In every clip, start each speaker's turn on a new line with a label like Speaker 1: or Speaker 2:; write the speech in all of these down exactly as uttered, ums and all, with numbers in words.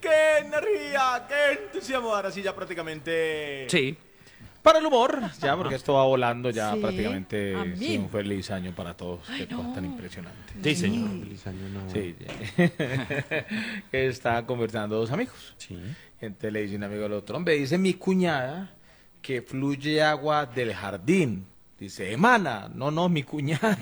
Speaker 1: qué energía, qué entusiasmo. Ahora sí, ya prácticamente...
Speaker 2: Sí.
Speaker 3: Para el humor, ya, porque esto va volando ya
Speaker 4: Sí,
Speaker 3: prácticamente.
Speaker 4: amén.
Speaker 3: Sí, un feliz año para todos.
Speaker 4: Ay,
Speaker 3: Qué cosa
Speaker 4: no.
Speaker 3: tan impresionante.
Speaker 2: Sí, señor.
Speaker 5: Feliz año nuevo.
Speaker 3: Sí, que está conversando dos amigos.
Speaker 5: Sí.
Speaker 3: Entonces le dice un amigo al otro, hombre, dice mi cuñada que fluye agua del jardín. Dice, emana. No, no, mi cuñada.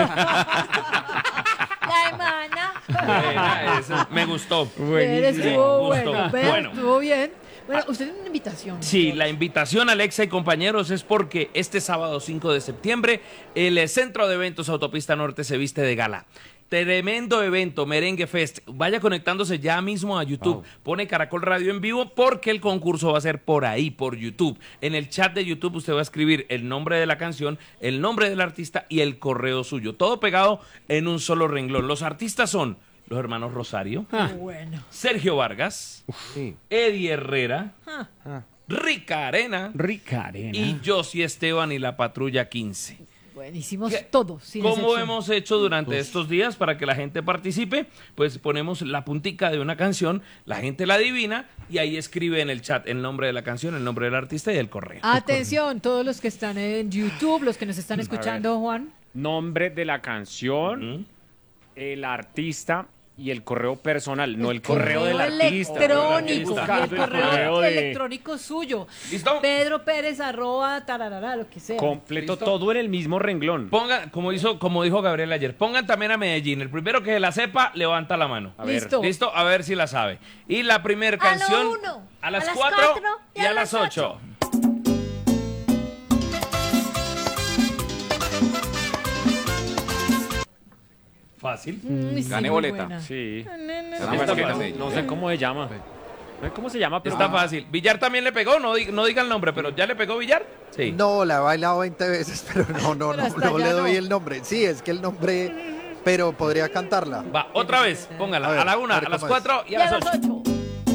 Speaker 4: La hermana.
Speaker 2: Buena, eso. Me gustó.
Speaker 4: Bien, estuvo
Speaker 2: Gustó.
Speaker 4: bueno. Vea,
Speaker 2: Bueno.
Speaker 4: estuvo bien. Bueno, usted tiene una invitación.
Speaker 2: Sí, la invitación, Alexa y compañeros, es porque este sábado cinco de septiembre el Centro de Eventos Autopista Norte se viste de gala. Tremendo evento, Merengue Fest. Vaya conectándose ya mismo a YouTube.
Speaker 5: Wow.
Speaker 2: Pone Caracol Radio en vivo porque el concurso va a ser por ahí, por YouTube. En el chat de YouTube usted va a escribir el nombre de la canción, el nombre del artista y el correo suyo. Todo pegado en un solo renglón. Los artistas son los hermanos Rosario,
Speaker 4: Bueno.
Speaker 2: Sergio Vargas,
Speaker 5: Sí.
Speaker 2: Eddie Herrera,
Speaker 4: Ah,
Speaker 5: Ah.
Speaker 2: Rica Arena
Speaker 5: Rica Arena.
Speaker 2: y Josie Esteban y la Patrulla quince.
Speaker 4: bueno, hicimos
Speaker 2: ¿Qué-
Speaker 4: todo. sin
Speaker 2: ¿Cómo
Speaker 4: excepción.
Speaker 2: hemos hecho durante estos días para que la gente participe? Pues ponemos la puntica de una canción, la gente la adivina y ahí escribe en el chat el nombre de la canción, el nombre del artista y el correo.
Speaker 4: Atención, todos los que están en YouTube, los que nos están escuchando, Juan.
Speaker 6: Nombre de la canción,
Speaker 2: ¿Mm?
Speaker 6: el artista y el correo personal, no el,
Speaker 4: El
Speaker 6: correo, del artista.
Speaker 4: electrónico.
Speaker 2: Del
Speaker 4: Y el
Speaker 2: artista.
Speaker 4: correo,
Speaker 6: correo de-
Speaker 4: electrónico suyo.
Speaker 2: ¿Listo?
Speaker 4: Pedro Pérez, arroba, tararara, lo que sea.
Speaker 6: Completo
Speaker 2: ¿Listo?
Speaker 6: todo en el mismo renglón.
Speaker 2: Pongan, como hizo, como dijo Gabriel ayer, pongan también a Medellín. El primero que la sepa, levanta la mano.
Speaker 6: A ver.
Speaker 4: Listo.
Speaker 2: ¿Listo? A ver si la sabe. Y la primera
Speaker 4: A lo
Speaker 2: canción
Speaker 4: uno,
Speaker 2: a las
Speaker 4: a las
Speaker 2: cuatro
Speaker 4: cuatro
Speaker 2: y a las ocho. Fácil.
Speaker 4: Mm, sí,
Speaker 7: Gané
Speaker 4: muy
Speaker 7: boleta.
Speaker 4: buena.
Speaker 6: Sí.
Speaker 4: No, no, no.
Speaker 7: Está
Speaker 6: Es
Speaker 7: boleta,
Speaker 6: que no,
Speaker 7: Medellín.
Speaker 6: no sé cómo se llama. No sé cómo se llama, pero
Speaker 2: Está fácil. Villar también le pegó, no, di- no diga el nombre, pero ¿ya le pegó Villar? Sí.
Speaker 8: No, la he bailado veinte veces, pero no, no,
Speaker 4: Pero
Speaker 8: no,
Speaker 4: hasta
Speaker 8: no
Speaker 4: ya
Speaker 8: le doy
Speaker 4: no.
Speaker 8: el nombre. Sí, es que el nombre, pero podría cantarla.
Speaker 2: Va, otra vez, póngala.
Speaker 8: A ver,
Speaker 2: A la una,
Speaker 8: a ver
Speaker 2: a las
Speaker 8: cómo es.
Speaker 2: cuatro y
Speaker 4: Y
Speaker 2: a las ocho.
Speaker 4: ocho.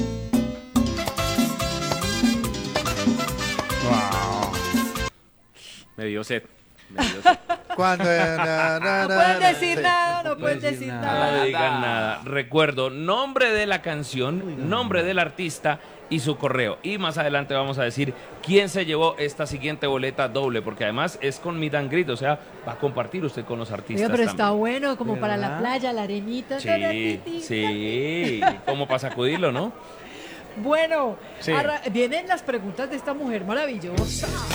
Speaker 6: me dio sed. Me dio sed.
Speaker 8: Cuando, na, na,
Speaker 4: No
Speaker 8: na,
Speaker 4: pueden
Speaker 8: na,
Speaker 4: decir
Speaker 8: sí.
Speaker 4: nada, no pueden
Speaker 3: decir
Speaker 4: decir
Speaker 3: nada.
Speaker 2: No
Speaker 4: nada.
Speaker 2: digan nada. Recuerdo, nombre de la canción, nombre del artista y su correo. Y más adelante vamos a decir quién se llevó esta siguiente boleta doble, porque además es con meet and greet, o sea, va a compartir usted con los artistas.
Speaker 4: Oiga, pero está
Speaker 2: también.
Speaker 4: bueno, como para la
Speaker 3: ¿Verdad?
Speaker 4: playa, la arenita.
Speaker 2: Sí, sí, como para sacudirlo, ¿no?
Speaker 4: Bueno,
Speaker 3: Sí.
Speaker 4: arra- vienen las preguntas de esta mujer maravillosa.